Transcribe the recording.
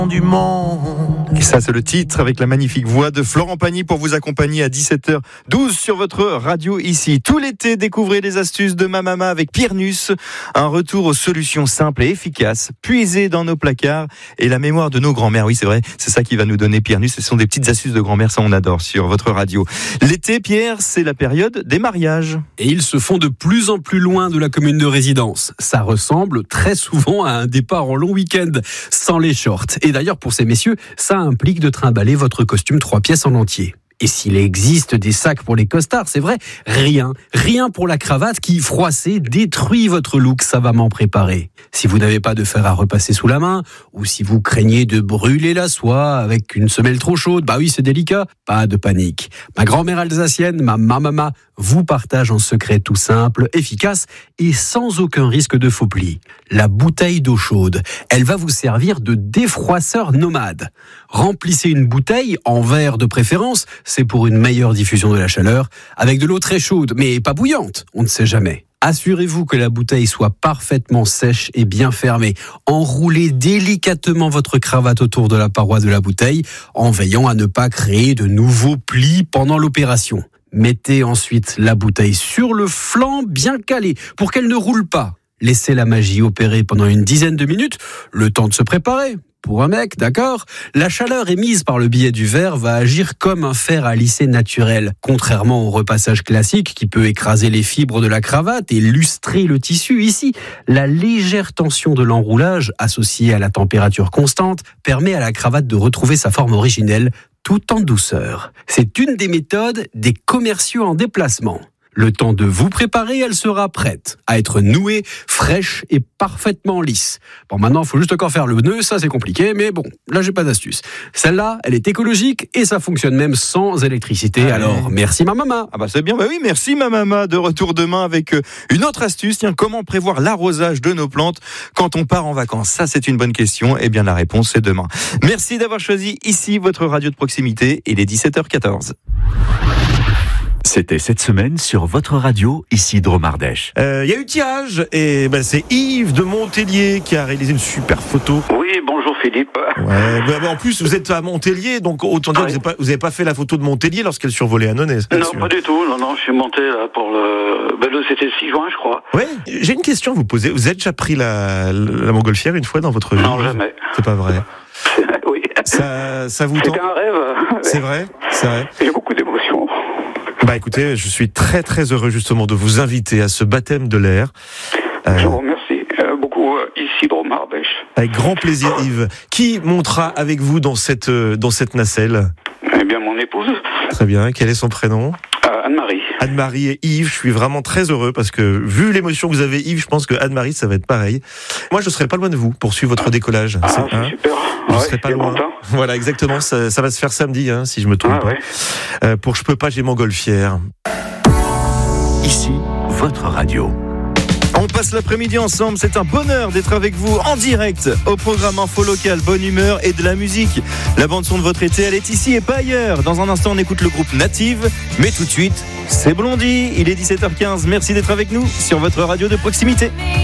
du monde. Et ça, c'est le titre avec la magnifique voix de Florent Pagny pour vous accompagner à 17h12 sur votre radio ici. Tout l'été, découvrez les astuces de ma maman avec Pierre Nuss. Un retour aux solutions simples et efficaces, puisées dans nos placards et la mémoire de nos grands-mères. Oui, c'est vrai, c'est ça qui va nous donner Pierre Nuss. Ce sont des petites astuces de grand-mère, ça on adore sur votre radio. L'été, Pierre, c'est la période des mariages. Et ils se font de plus en plus loin de la commune de résidence. Ça ressemble très souvent à un départ en long week-end sans les shorts. Et d'ailleurs, pour ces messieurs, ça implique de trimballer votre costume 3 pièces en entier. Et s'il existe des sacs pour les costards, c'est vrai, rien pour la cravate qui, froissée, détruit votre look savamment préparé. Si vous n'avez pas de fer à repasser sous la main, ou si vous craignez de brûler la soie avec une semelle trop chaude, bah oui, c'est délicat, pas de panique. Ma grand-mère alsacienne, ma maman, vous partage un secret tout simple, efficace et sans aucun risque de faux plis. La bouteille d'eau chaude, elle va vous servir de défroisseur nomade. Remplissez une bouteille, en verre de préférence, c'est pour une meilleure diffusion de la chaleur, avec de l'eau très chaude, mais pas bouillante, on ne sait jamais. Assurez-vous que la bouteille soit parfaitement sèche et bien fermée. Enroulez délicatement votre cravate autour de la paroi de la bouteille, en veillant à ne pas créer de nouveaux plis pendant l'opération. Mettez ensuite la bouteille sur le flanc bien calé, pour qu'elle ne roule pas. Laissez la magie opérer pendant une dizaine de minutes, le temps de se préparer. Pour un mec, d'accord ? La chaleur émise par le biais du verre va agir comme un fer à lisser naturel. Contrairement au repassage classique qui peut écraser les fibres de la cravate et lustrer le tissu, ici, la légère tension de l'enroulage, associée à la température constante, permet à la cravate de retrouver sa forme originelle tout en douceur. C'est une des méthodes des commerciaux en déplacement. Le temps de vous préparer, elle sera prête à être nouée, fraîche et parfaitement lisse. Bon, maintenant, il faut juste encore faire le nœud, ça c'est compliqué, mais bon, là j'ai pas d'astuce. Celle-là, elle est écologique et ça fonctionne même sans électricité. Alors, merci ma maman. Ah bah c'est bien, bah oui, merci ma maman. De retour demain avec une autre astuce. Tiens, comment prévoir l'arrosage de nos plantes quand on part en vacances ? Ça c'est une bonne question. Eh bien la réponse c'est demain. Merci d'avoir choisi ici votre radio de proximité. Il est 17h14. C'était cette semaine sur votre radio, ici Dromardèche. Il y a eu tirage et c'est Yves de Montélier qui a réalisé une super photo. Oui, bonjour Philippe. Ouais, en plus vous êtes à Montélier, donc autant dire que vous n'avez pas fait la photo de Montélier lorsqu'elle survolait Annonay. Non, pas du tout. Non, je suis monté là pour c'était le 6 juin, je crois. Ouais, j'ai une question à vous poser. Vous avez déjà pris la montgolfière une fois dans votre vie ? Non, jamais. C'est pas vrai. Oui. Ça vous tente ? C'était un rêve. C'est vrai. J'ai beaucoup d'émotions. Bah écoutez, je suis très très heureux justement de vous inviter à ce baptême de l'air. Je vous remercie beaucoup ici Dromardèche. Avec grand plaisir Yves. Qui montera avec vous dans cette nacelle ? Eh bien mon épouse. Très bien, quel est son prénom ? Anne-Marie. Anne-Marie et Yves, je suis vraiment très heureux parce que vu l'émotion que vous avez Yves, je pense que Anne-Marie ça va être pareil. Moi je serai pas loin de vous pour suivre votre décollage. C'est super. Je serai pas loin. Content. Voilà, exactement, ça va se faire samedi si je me trompe pas. Pour Je peux pas, j'ai montgolfière. Ici, votre radio. On passe l'après-midi ensemble, c'est un bonheur d'être avec vous en direct au programme Info Local, bonne humeur et de la musique. La bande-son de votre été, elle est ici et pas ailleurs. Dans un instant, on écoute le groupe Native, mais tout de suite, c'est Blondie. Il est 17h15, merci d'être avec nous sur votre radio de proximité.